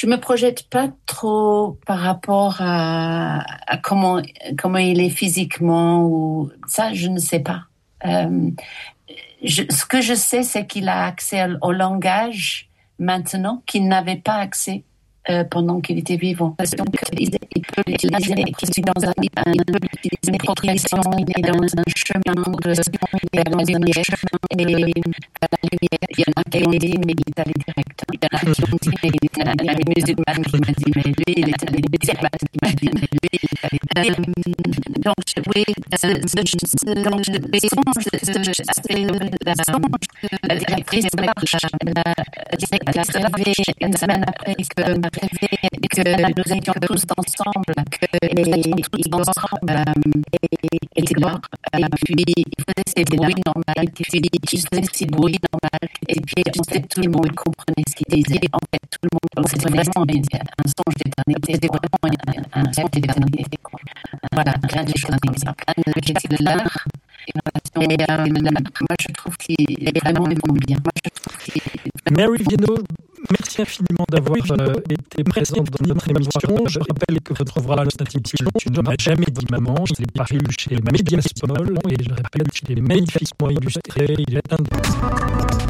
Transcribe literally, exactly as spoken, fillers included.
je me projette pas trop par rapport à, à comment comment il est physiquement ou ça, je ne sais pas. Euh, je, ce que je sais, c'est qu'il a accès au, au langage maintenant qu'il n'avait pas accès euh, pendant qu'il était vivant. Donc, il, il peut l'utiliser dans un, un, une progression, il est dans un chemin de vers la lumière et vers la lumière. Il y en a qui ont dit, mais il est allé direct. Il y en a qui ont dit, mais il est allé. Il y a les musulmans qui m'ont dit, mais lui, il est allé. Les musulmans qui m'ont dit, mais lui, il est allé. Euh, donc, oui, ce, ce, donc, les songes, ce aspect de la songe, la directrice de marche, elle a, elle a rêvé une semaine après que, que nous étions tous ensemble, que nous étions tous ensemble, euh, et, et là, et puis, il faisait ces bruits normaux, et puis, il faisait ces bruits normaux, et puis, on sait, tout le monde comprenait ce qu'il disait, en fait, tout le monde, c'était vraiment un songe d'éternité, c'était vraiment un, un songe d'éternité, quoi. Voilà, plein de choses comme ça, plein de choses de l'art. Et euh, moi, je trouve qu'il est vraiment bien. Moi, je trouve qu'il est... Mary Viennot, merci infiniment d'avoir euh, été présente dans notre émission. Je rappelle que votre ouvrage s'intitule « Tu ne m'as jamais dit maman ». Il est paru chez Médias Small et je rappelle qu'il est magnifiquement illustré. Il est un